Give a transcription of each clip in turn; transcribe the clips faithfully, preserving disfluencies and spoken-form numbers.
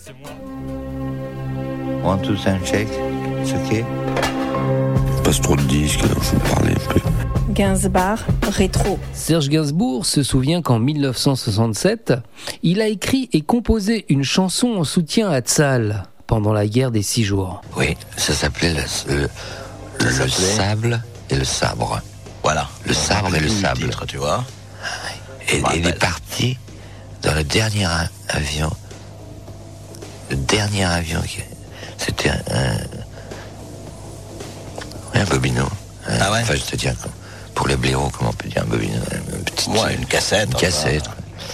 C'est moi. One, two, time, check. C'est ok. Passe trop de disques, alors je vais parler un peu. Gainsbourg, rétro. Serge Gainsbourg se souvient qu'en dix-neuf cent soixante-sept, il a écrit et composé une chanson en soutien à Tzal pendant la guerre des Six Jours. Oui, ça s'appelait le, le, le, le sable et le sabre. Voilà. Le sabre et le sable. Titre, tu vois. Et, et il est parti dans le dernier avion. Le dernier avion, qui, c'était un, un, un bobino. Un, ah ouais. Enfin, je te dis, pour les blaireaux, comment on peut dire un bobino, une petite, ouais, une cassette. Une cassette.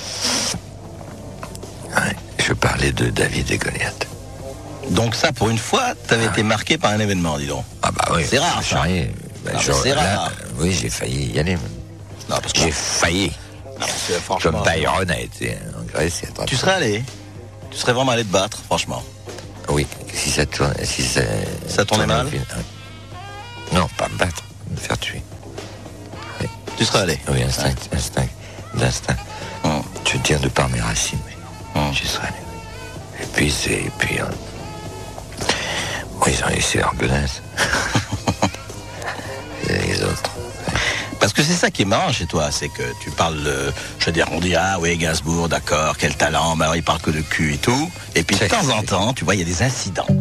Ouais. Je parlais de David et Goliath. Donc ça, pour une fois, t'avais ah été ouais. marqué par un événement, dis donc. Ah bah oui. C'est rare, ça. Bah, non, c'est là, rare. Oui, j'ai failli y aller. Non, parce que j'ai failli. Non, parce que, franchement, comme Byron a été en Grèce. Tu serais allé. Tu serais vraiment allé te battre, franchement. Oui, si ça tourne, si ça. Ça tournait mal. Film, oui. Non, pas me battre, me faire tuer. Oui. Tu serais allé. Oui, instinct, ouais. instinct, d'instinct. Hum. Je tiens de par mes racines, mais hum. j'y serais allé. Et puis c'est, et puis. Euh... Oui, ils ont laissé leur gueulasse. Les autres. Parce que c'est ça qui est marrant chez toi, c'est que tu parles de, je veux dire, on dit, ah oui, Gainsbourg, d'accord, quel talent, mais alors il parle que de cul et tout. Et puis de temps en temps, tu vois, il y a des incidents.